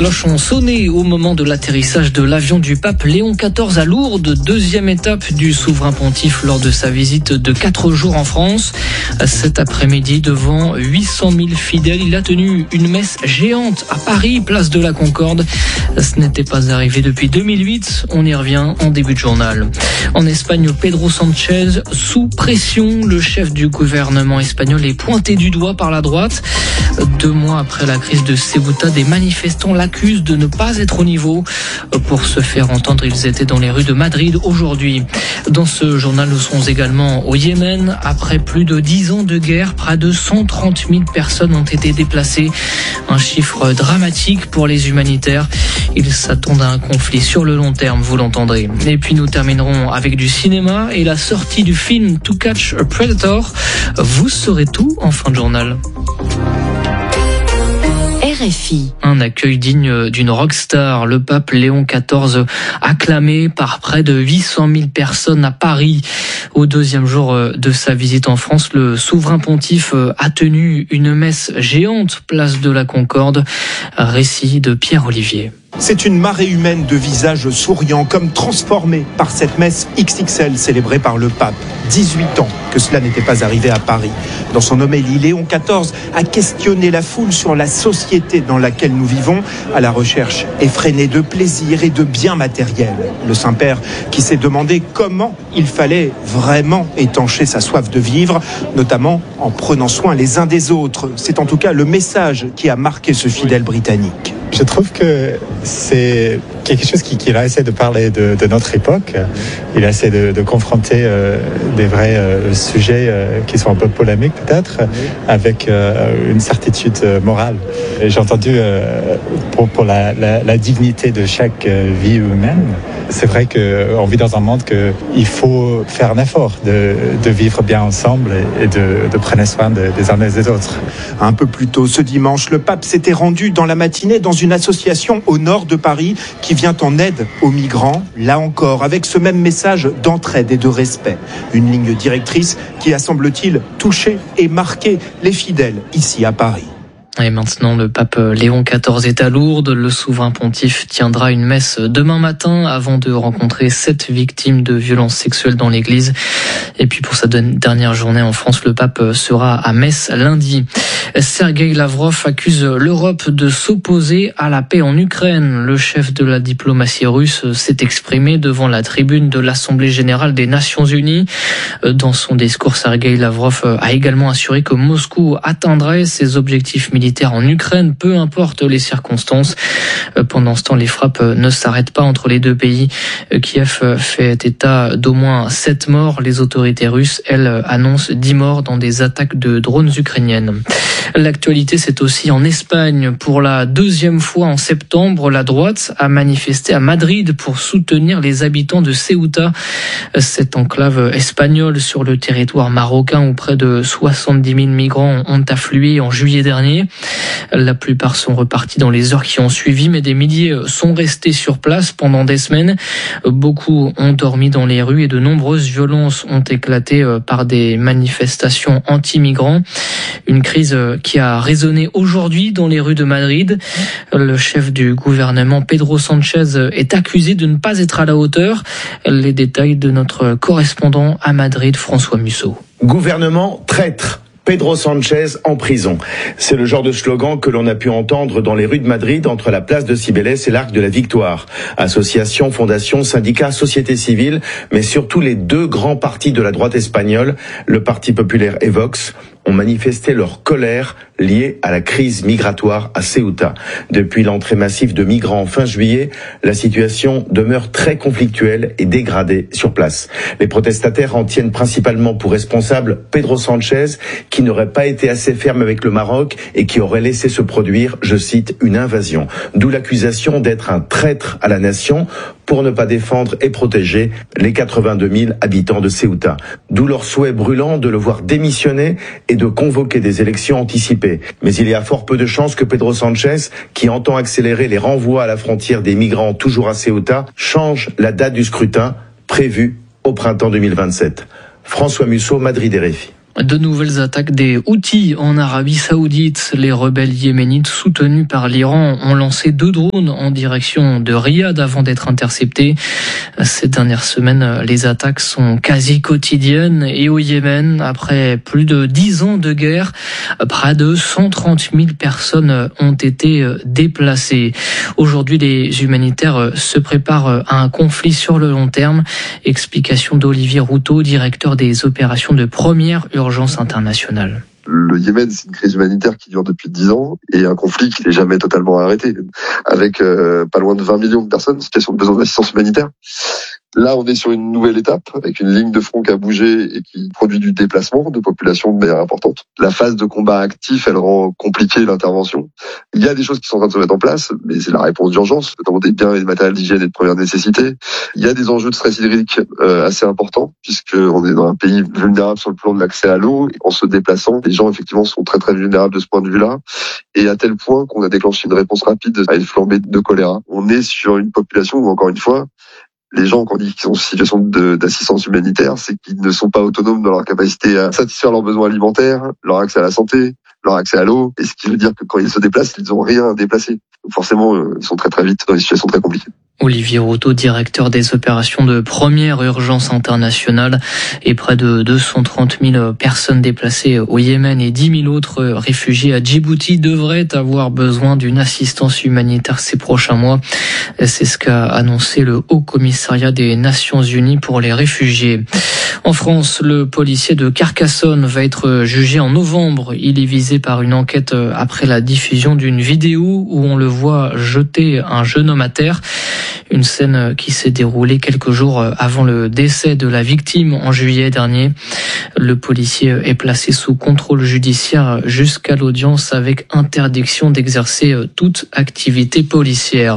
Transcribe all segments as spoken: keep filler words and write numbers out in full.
cloches ont sonné au moment de l'atterrissage de l'avion du pape Léon quatorze à Lourdes, deuxième étape du souverain pontife lors de sa visite de quatre jours en France. Cet après-midi, devant huit cent mille fidèles, il a tenu une messe géante à Paris, place de la Concorde. Ce n'était pas arrivé depuis deux mille huit, on y revient en début de journal. En Espagne, Pedro Sánchez sous pression, le chef du gouvernement espagnol est pointé du doigt par la droite. Deux mois après la crise de Ceuta, des manifestants l'accusent de ne pas être au niveau. Pour se faire entendre, ils étaient dans les rues de Madrid aujourd'hui. Dans ce journal, nous sommes également au Yémen. Après plus de dix ans de guerre, près de cent trente mille personnes ont été déplacées. Un chiffre dramatique pour les humanitaires. Ils s'attendent à un conflit sur le long terme, vous l'entendrez. Et puis nous terminerons avec du cinéma et la sortie du film To Catch a Predator. Vous saurez tout en fin de journal. R F I. Un accueil digne d'une rockstar. Le pape Léon quatorze acclamé par près de huit cent mille personnes à Paris. Au deuxième jour de sa visite en France, le souverain pontife a tenu une messe géante, place de la Concorde. Récit de Pierre Olivier. C'est une marée humaine de visages souriants, comme transformés par cette messe X X L célébrée par le pape. dix-huit ans que cela n'était pas arrivé à Paris. Dans son homélie, Léon quatorze a questionné la foule sur la société dans laquelle nous vivons, à la recherche effrénée de plaisir et de biens matériels. Le Saint-Père qui s'est demandé comment il fallait vraiment étancher sa soif de vivre, notamment en prenant soin les uns des autres. C'est en tout cas le message qui a marqué ce fidèle britannique. Je trouve que c'est quelque chose qui, qui essaie de parler de, de notre époque. Il essaie de, de confronter euh, des vrais euh, sujets euh, qui sont un peu polémiques peut-être, avec euh, une certitude euh, morale. Et j'ai entendu euh, pour, pour la, la, la dignité de chaque euh, vie humaine. C'est vrai qu'on vit dans un monde qu'il faut faire un effort de, de vivre bien ensemble et de, de prendre soin de, des uns et des autres. Un peu plus tôt ce dimanche, le pape s'était rendu dans la matinée dans une association au nord de Paris qui vient en aide aux migrants, là encore avec ce même message d'entraide et de respect. Une ligne directrice qui a, semble-t-il, touché et marqué les fidèles ici à Paris. Et maintenant, le pape Léon quatorze est à Lourdes. Le souverain pontife tiendra une messe demain matin avant de rencontrer sept victimes de violences sexuelles dans l'église. Et puis pour sa dernière journée en France, le pape sera à Metz lundi. Sergueï Lavrov accuse l'Europe de s'opposer à la paix en Ukraine. Le chef de la diplomatie russe s'est exprimé devant la tribune de l'Assemblée générale des Nations unies. Dans son discours, Sergueï Lavrov a également assuré que Moscou atteindrait ses objectifs militaires en Ukraine, peu importe les circonstances. Pendant ce temps, les frappes ne s'arrêtent pas entre les deux pays. Kiev fait état d'au moins sept morts. Les autorités russes, elles, annoncent dix morts dans des attaques de drones ukrainiennes. L'actualité, c'est aussi en Espagne. Pour la deuxième fois en septembre, la droite a manifesté à Madrid pour soutenir les habitants de Ceuta, cette enclave espagnole sur le territoire marocain où près de soixante-dix mille migrants ont afflué en juillet dernier. La plupart sont repartis dans les heures qui ont suivi, mais des milliers sont restés sur place pendant des semaines. Beaucoup ont dormi dans les rues et de nombreuses violences ont éclaté par des manifestations anti-migrants. Une crise qui a résonné aujourd'hui dans les rues de Madrid. Le chef du gouvernement, Pedro Sánchez, est accusé de ne pas être à la hauteur. Les détails de notre correspondant à Madrid, François Musso. Gouvernement traître. Pedro Sánchez en prison. C'est le genre de slogan que l'on a pu entendre dans les rues de Madrid entre la place de Cibeles et l'Arc de la Victoire. Associations, fondations, syndicats, sociétés civiles, mais surtout les deux grands partis de la droite espagnole, le Parti populaire et Vox, ont manifesté leur colère liée à la crise migratoire à Ceuta. Depuis l'entrée massive de migrants fin juillet, la situation demeure très conflictuelle et dégradée sur place. Les protestataires en tiennent principalement pour responsable Pedro Sánchez, qui n'aurait pas été assez ferme avec le Maroc et qui aurait laissé se produire, je cite, une invasion. D'où l'accusation d'être un traître à la nation pour ne pas défendre et protéger les quatre-vingt-deux mille habitants de Ceuta. D'où leur souhait brûlant de le voir démissionner et de convoquer des élections anticipées. Mais il y a fort peu de chances que Pedro Sánchez, qui entend accélérer les renvois à la frontière des migrants toujours à Ceuta, change la date du scrutin prévu au printemps deux mille vingt-sept. François Musso, Madrid R F I. De nouvelles attaques des Houthis en Arabie Saoudite. Les rebelles yéménites soutenus par l'Iran ont lancé deux drones en direction de Riyad avant d'être interceptés. Ces dernières semaines, les attaques sont quasi quotidiennes et au Yémen, après plus de dix ans de guerre, près de cent trente mille personnes ont été déplacées. Aujourd'hui, les humanitaires se préparent à un conflit sur le long terme. Explication d'Olivier Routeau, directeur des opérations de première urgence internationale. Le Yémen, c'est une crise humanitaire qui dure depuis dix ans et un conflit qui n'est jamais totalement arrêté, avec euh, pas loin de vingt millions de personnes en situation de besoin d'assistance humanitaire. Là, on est sur une nouvelle étape, avec une ligne de front qui a bougé et qui produit du déplacement de populations de manière importante. La phase de combat actif, elle rend compliquée l'intervention. Il y a des choses qui sont en train de se mettre en place, mais c'est la réponse d'urgence, notamment des biens et des matériels d'hygiène et de première nécessité. Il y a des enjeux de stress hydrique euh, assez importants, puisqu'on est dans un pays vulnérable sur le plan de l'accès à l'eau. Et en se déplaçant, les gens, effectivement, sont très très vulnérables de ce point de vue-là. Et à tel point qu'on a déclenché une réponse rapide à une flambée de choléra. On est sur une population où, encore une fois, les gens, quand on dit qu'ils sont en situation de, d'assistance humanitaire, c'est qu'ils ne sont pas autonomes dans leur capacité à satisfaire leurs besoins alimentaires, leur accès à la santé, leur accès à l'eau. Et ce qui veut dire que quand ils se déplacent, ils n'ont rien à déplacer. Donc forcément, ils sont très très vite dans des situations très compliquées. Olivier Routeau, directeur des opérations de première urgence internationale, et près de deux cent trente mille personnes déplacées au Yémen et dix mille autres réfugiés à Djibouti devraient avoir besoin d'une assistance humanitaire ces prochains mois. C'est ce qu'a annoncé le Haut Commissariat des Nations Unies pour les réfugiés. En France, le policier de Carcassonne va être jugé en novembre. Il est visé par une enquête après la diffusion d'une vidéo où on le voit jeter un jeune homme à terre. Une scène qui s'est déroulée quelques jours avant le décès de la victime en juillet dernier. Le policier est placé sous contrôle judiciaire jusqu'à l'audience avec interdiction d'exercer toute activité policière.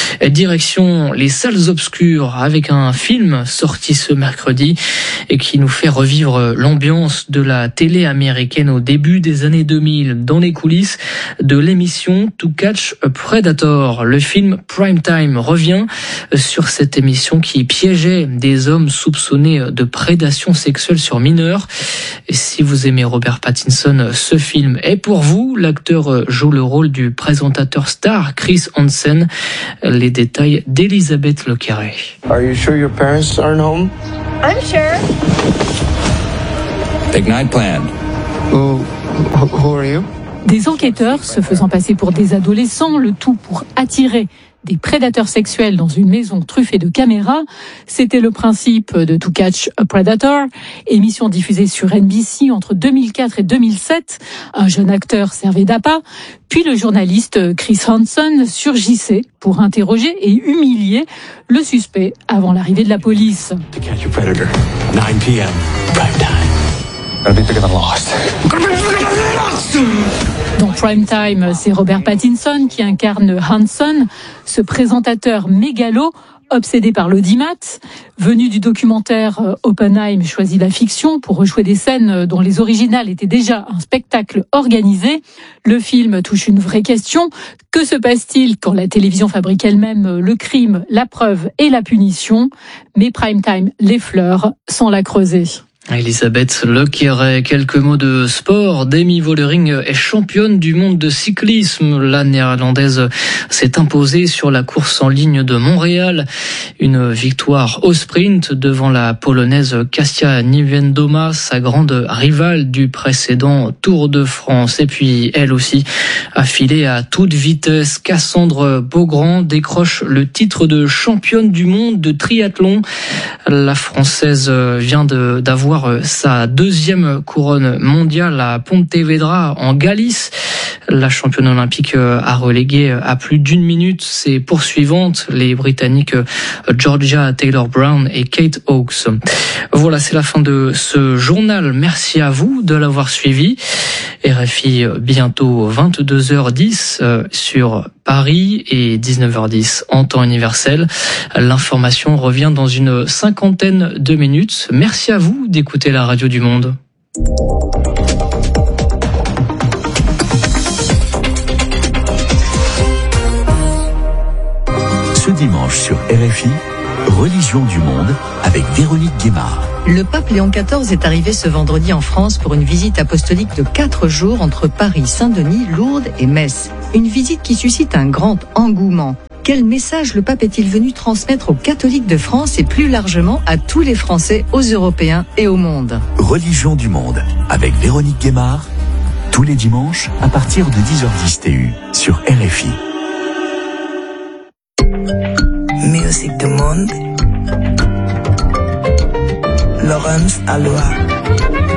Direction les salles obscures avec un film sorti ce mercredi et qui nous fait revivre l'ambiance de la télé américaine au début des années deux mille dans les coulisses de l'émission To Catch a Predator. Le film Prime Time revient sur cette émission qui piégeait des hommes soupçonnés de prédation sexuelle sur mineurs. Et si vous aimez Robert Pattinson, ce film est pour vous. L'acteur joue le rôle du présentateur star Chris Hansen. Les détails d'Elisabeth Lequerret. Are you sure your parents aren't home? I'm sure. Big night planned. Who, who are you? Des enquêteurs se faisant passer pour des adolescents, le tout pour attirer des prédateurs sexuels dans une maison truffée de caméras. C'était le principe de To Catch a Predator, émission diffusée sur N B C entre deux mille quatre et deux mille sept. Un jeune acteur servait d'appât, puis le journaliste Chris Hansen surgissait pour interroger et humilier le suspect avant l'arrivée de la police. To Catch a Predator, nine p.m. prime time. Gotta be bigger than Lost. Dans Prime Time, c'est Robert Pattinson qui incarne Hanson, ce présentateur mégalo, obsédé par l'audimat. Venu du documentaire, Oppenheim choisit la fiction pour rejouer des scènes dont les originales étaient déjà un spectacle organisé. Le film touche une vraie question. Que se passe-t-il quand la télévision fabrique elle-même le crime, la preuve et la punition? Mais Prime Time l'effleure sans la creuser. Elisabeth Lequerret, quelques mots de sport. Demi Vollering est championne du monde de cyclisme. La néerlandaise s'est imposée sur la course en ligne de Montréal. Une victoire au sprint devant la polonaise Kasia Niewiadoma, sa grande rivale du précédent Tour de France. Et puis, elle aussi a filé à toute vitesse. Cassandre Beaugrand décroche le titre de championne du monde de triathlon. La Française vient de, d'avoir sa deuxième couronne mondiale à Pontevedra en Galice. La championne olympique a relégué à plus d'une minute ses poursuivantes, les Britanniques Georgia Taylor-Brown et Kate Hawkes. Voilà, c'est la fin de ce journal. Merci à vous de l'avoir suivi. R F I bientôt vingt-deux heures dix sur Paris et dix-neuf heures dix en temps universel. L'information revient dans une cinquantaine de minutes. Merci à vous d'écouter la radio du Monde. Ce dimanche sur R F I, Religion du Monde avec Véronique Guémard. Le pape Léon quatorze est arrivé ce vendredi en France pour une visite apostolique de quatre jours entre Paris, Saint-Denis, Lourdes et Metz. Une visite qui suscite un grand engouement. Quel message le pape est-il venu transmettre aux catholiques de France et plus largement à tous les Français, aux Européens et au monde? Religion du monde, avec Véronique Guémard, tous les dimanches à partir de dix heures dix T U sur R F I. Musique du monde. Laurence Aloha.